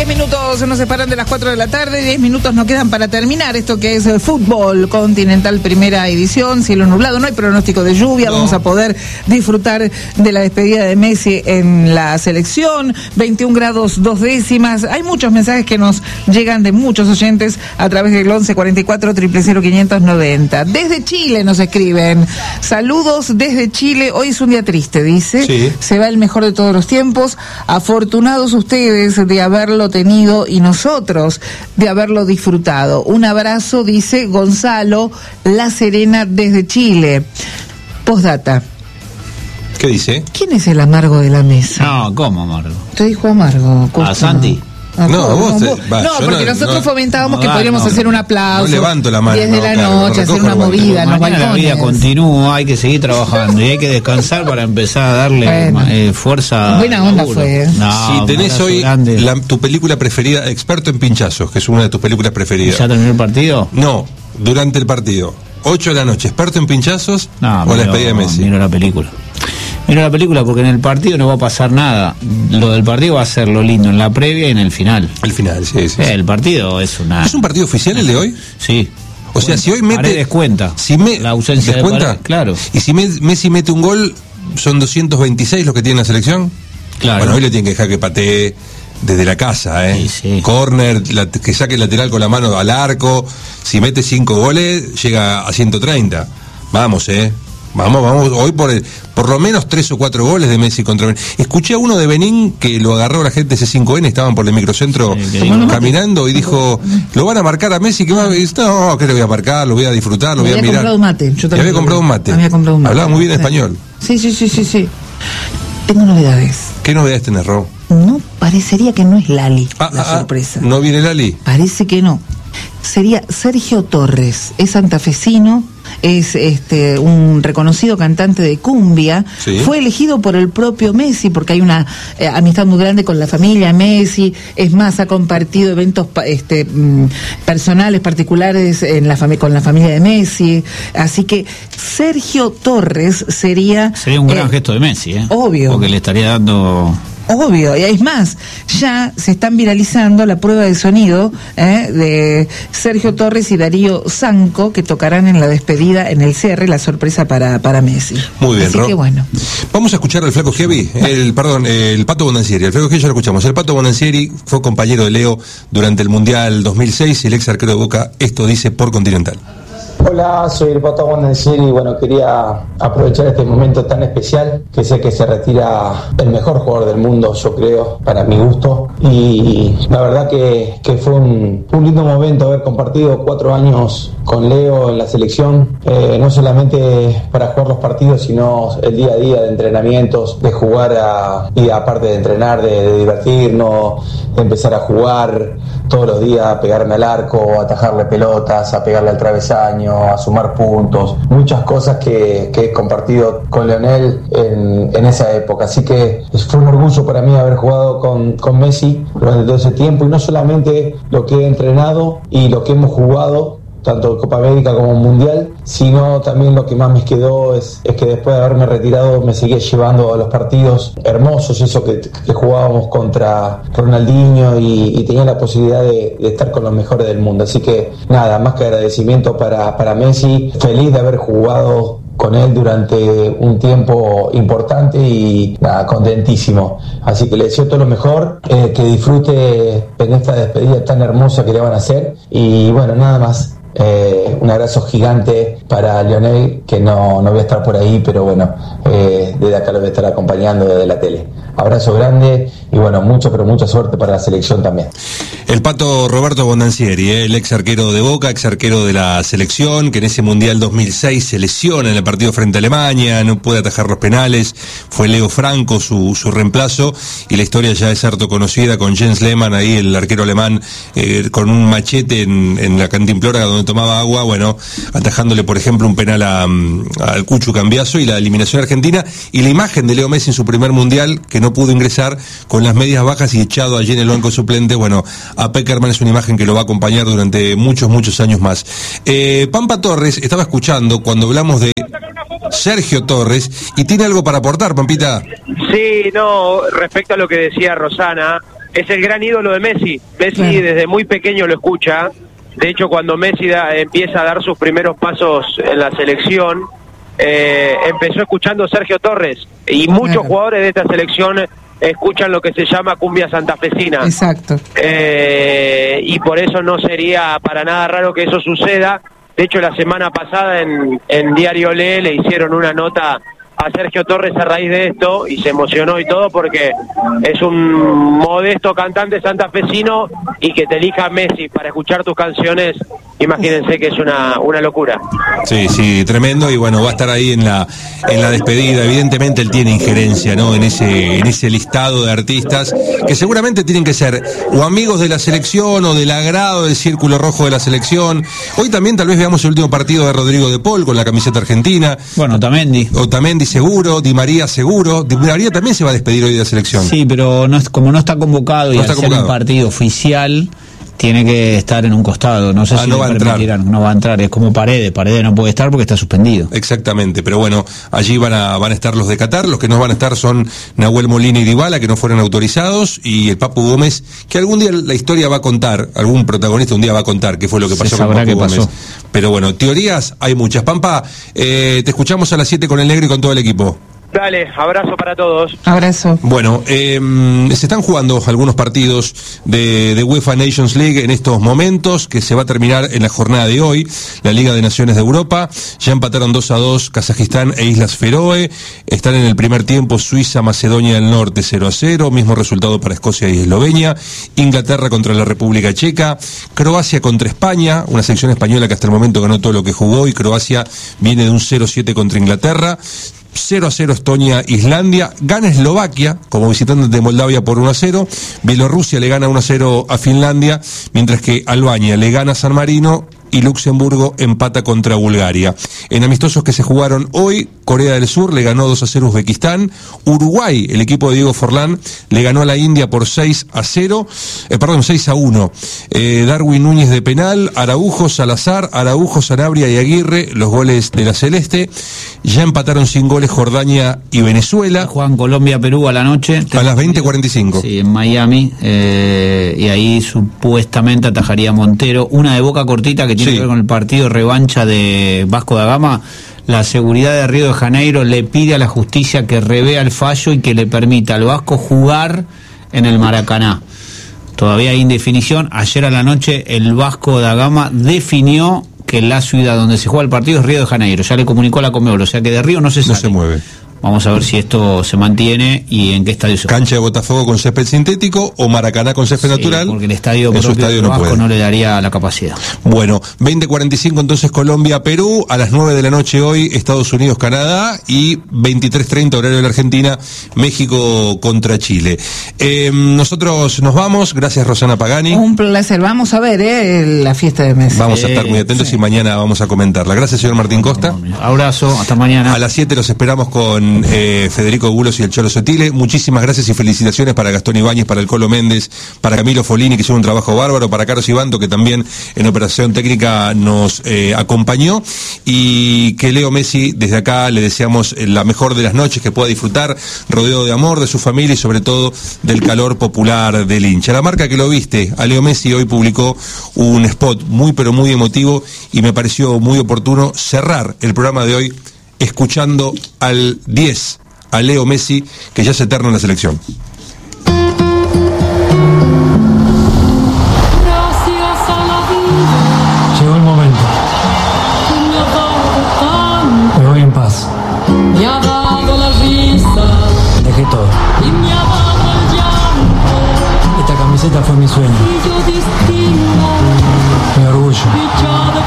10 minutos nos separan de las 4 de la tarde, 10 minutos nos quedan para terminar esto que es el fútbol continental primera edición, cielo nublado, no hay pronóstico de lluvia, vamos a poder disfrutar de la despedida de Messi en la selección, 21 grados 2 décimas, hay muchos mensajes que nos llegan de muchos oyentes a través del 1144 000 590. Desde Chile nos escriben, saludos desde Chile, hoy es un día triste, dice, sí. Se va el mejor de todos los tiempos, afortunados ustedes de haberlo tenido y nosotros de haberlo disfrutado. Un abrazo, dice Gonzalo La Serena desde Chile. Postdata. ¿Qué dice? ¿Quién es el amargo de la mesa? No, ¿cómo amargo? Te dijo amargo. ¿A Santi? Porque nosotros fomentábamos que podríamos hacer un aplauso. No levanto la mano. 10 de la noche, hacer una movida en los balcones. La vida continúa, hay que seguir trabajando y hay que descansar para empezar a darle fuerza. Buena onda fue. Si tenés hoy tu película preferida, Experto en Pinchazos, que es una de tus películas preferidas. ¿Ya terminó el partido? No, durante el partido. 8 de la noche, Experto en Pinchazos o la despedida de Messi. Miro la película. Mira la película porque en el partido no va a pasar nada. Lo del partido va a ser lo lindo en la previa y en el final. El final, sí. El partido es una... ¿Es un partido oficial el de hoy? Sí. O sea, si hoy mete... Paredes cuenta. La ausencia ¿descuenta? de Paredes, claro. Y si Messi mete un gol, ¿son 226 los que tiene la selección? Claro. Bueno, hoy le tienen que dejar que patee desde la casa, Sí. Corner, que saque el lateral con la mano al arco. Si mete 5 goles, llega a 130. Vamos, Vamos, hoy por lo menos 3 o 4 goles de Messi contra Benín. Escuché a uno de Benín que lo agarró la gente de C5N, estaban por el microcentro caminando y dijo, ¿lo van a marcar a Messi? No, que lo voy a marcar, lo voy a disfrutar, lo voy a mirar. Había comprado un mate. Hablaba muy bien español. Sí. Tengo novedades. ¿Qué novedades tenés, Ro? No, parecería que no es Lali la sorpresa. ¿No viene Lali? Parece que no. Sería Sergio Torres, es santafesino, es un reconocido cantante de cumbia, sí. Fue elegido por el propio Messi porque hay una amistad muy grande con la familia Messi, es más, ha compartido eventos personales, particulares con la familia de Messi, así que Sergio Torres sería un gran gesto de Messi, obvio, porque le estaría dando... Obvio, y es más, ya se están viralizando la prueba de sonido de Sergio Torres y Darío Zanco, que tocarán en la despedida, en el cierre, la sorpresa para Messi. Muy bien, así Ro. que bueno. Vamos a escuchar al Flaco Heavy, el Pato Bonancieri. El Flaco Heavy ya lo escuchamos. El Pato Bonancieri fue compañero de Leo durante el Mundial 2006 y el ex arquero de Boca, esto dice por Continental. Hola, soy el Pato Bonancieri y bueno, quería aprovechar este momento tan especial, que sé que se retira el mejor jugador del mundo, yo creo, para mi gusto, y la verdad que fue un lindo momento haber compartido 4 años con Leo en la selección, no solamente para jugar los partidos, sino el día a día de entrenamientos, de jugar y aparte de entrenar, de divertirnos, de empezar a jugar todos los días, a pegarme al arco, a atajarle pelotas, a pegarle al travesaño, a sumar puntos, muchas cosas que he compartido con Leonel en esa época, así que fue un orgullo para mí haber jugado con Messi durante todo ese tiempo, y no solamente lo que he entrenado y lo que hemos jugado, tanto Copa América como Mundial, sino también lo que más me quedó es que después de haberme retirado me seguía llevando a los partidos hermosos, eso que jugábamos contra Ronaldinho y tenía la posibilidad de estar con los mejores del mundo, así que nada, más que agradecimiento para Messi, feliz de haber jugado con él durante un tiempo importante y nada, contentísimo, así que le deseo todo lo mejor, que disfrute en esta despedida tan hermosa que le van a hacer, y bueno, nada más. Un abrazo gigante para Leonel, que no voy a estar por ahí, pero bueno, desde acá lo voy a estar acompañando desde la tele. Abrazo grande y bueno, mucha suerte para la selección también. El Pato Roberto Bonancieri, el ex arquero de Boca, ex arquero de la selección, que en ese Mundial 2006 se lesiona en el partido frente a Alemania, no puede atajar los penales, fue Leo Franco su reemplazo, y la historia ya es harto conocida con Jens Lehmann, ahí el arquero alemán, con un machete en la cantimplora donde tomaba agua, bueno, atajándole por ejemplo un penal al Cucho Cambiaso, y la eliminación argentina, y la imagen de Leo Messi en su primer Mundial, que no pudo ingresar con las medias bajas y echado allí en el banco suplente. Bueno, a Peckerman es una imagen que lo va a acompañar durante muchos años más. Pampa Torres estaba escuchando cuando hablamos de Sergio Torres y tiene algo para aportar, Pampita. Sí, no, respecto a lo que decía Rosana, es el gran ídolo de Messi. Messi Claro. desde muy pequeño lo escucha. De hecho, cuando Messi empieza a dar sus primeros pasos en la selección, empezó escuchando Sergio Torres, y muchos Claro. jugadores de esta selección escuchan lo que se llama cumbia santafesina. Exacto. Y por eso no sería para nada raro que eso suceda. De hecho, la semana pasada en Diario Le le hicieron una nota a Sergio Torres a raíz de esto, y se emocionó y todo, porque es un modesto cantante santafesino, y que te elija Messi para escuchar tus canciones, imagínense que es una locura. Sí, tremendo, y bueno, va a estar ahí en la despedida. Evidentemente él tiene injerencia, ¿no? En ese listado de artistas que seguramente tienen que ser o amigos de la selección o del agrado del círculo rojo de la selección. Hoy también tal vez veamos el último partido de Rodrigo de Paul con la camiseta argentina. Bueno, Otamendi. Otamendi seguro, Di María seguro. Di María también se va a despedir hoy de la selección. Sí, pero como no está convocado y No al está ser convocado. un partido oficial, tiene que estar en un costado. No sé si no le va a entrar. permitirán. No va a entrar. Es como Paredes no puede estar porque está suspendido. Exactamente, pero bueno, allí van a estar los de Qatar. Los que no van a estar son Nahuel Molina y Dybala, que no fueron autorizados, y el Papu Gómez, que algún día la historia va a contar, algún protagonista un día va a contar qué fue lo que pasó con Papu Gómez. Pero bueno, teorías hay muchas. Pampa, te escuchamos a las 7 con el Negro y con todo el equipo. Dale, abrazo para todos. Abrazo. Bueno, se están jugando algunos partidos de UEFA Nations League en estos momentos, que se va a terminar en la jornada de hoy. La Liga de Naciones de Europa, ya empataron 2-2 Kazajistán e Islas Feroe. Están en el primer tiempo Suiza, Macedonia del Norte 0-0, mismo resultado para Escocia y Eslovenia. Inglaterra contra la República Checa, Croacia contra España, una selección española que hasta el momento ganó todo lo que jugó, y Croacia viene de un 0-7 contra Inglaterra. 0-0 Estonia, Islandia, gana Eslovaquia como visitante de Moldavia por 1-0, Bielorrusia le gana 1-0 a Finlandia, mientras que Albania le gana a San Marino y Luxemburgo empata contra Bulgaria. En amistosos que se jugaron hoy, Corea del Sur le ganó 2-0 a Uzbekistán, Uruguay, el equipo de Diego Forlán, le ganó a la India por 6-1, Darwin Núñez de penal, Araujo, Salazar, Sanabria y Aguirre, los goles de la Celeste. Ya empataron sin goles Jordania y Venezuela. Juegan Colombia-Perú a la noche. A las 20:45. Sí, en Miami, y ahí supuestamente atajaría Montero. Una de Boca cortita que tiene que ver con el partido revancha de Vasco da Gama. La seguridad de Río de Janeiro le pide a la justicia que revea el fallo y que le permita al Vasco jugar en el Maracaná. Todavía hay indefinición. Ayer a la noche el Vasco da Gama definió que la ciudad donde se juega el partido es Río de Janeiro. Ya le comunicó a la Conmebol, o sea que de Río no se sale. No se mueve. Vamos a ver si esto se mantiene y en qué estadio se juega. Cancha de Botafogo con césped sintético o Maracaná con césped natural. Porque el estadio en su propio estadio del no Vasco puede. no le daría la capacidad. Bueno, 20:45 entonces Colombia-Perú, a las 9 de la noche hoy Estados Unidos-Canadá, y 23:30 horario de la Argentina, México contra Chile. Nosotros nos vamos, gracias Rosana Pagani. Un placer. Vamos a ver la fiesta de Messi. Vamos a estar muy atentos y mañana vamos a comentarla. Gracias, señor Martín Costa. Abrazo, hasta mañana. A las 7 los esperamos con Federico Bulos y el Cholo Sotile. Muchísimas gracias y felicitaciones para Gastón Ibáñez, para el Colo Méndez, para Camilo Folini, que hizo un trabajo bárbaro, para Carlos Ibanto, que también en operación técnica nos acompañó, y que Leo Messi, desde acá le deseamos la mejor de las noches, que pueda disfrutar rodeado de amor, de su familia y sobre todo del calor popular del hincha. La marca que lo viste a Leo Messi hoy publicó un spot muy pero muy emotivo, y me pareció muy oportuno cerrar el programa de hoy escuchando al 10, a Leo Messi, que ya es eterno en la selección. Llegó el momento. Me voy en paz. Dejé todo. Esta camiseta fue mi sueño. Mi orgullo.